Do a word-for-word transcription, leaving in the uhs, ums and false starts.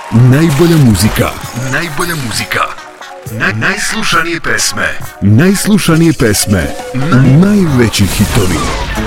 Najbolja muzika. Najbolja muzika. Na, najslušanije pesme. Najslušanije pesme. Na, Najveći hitovi.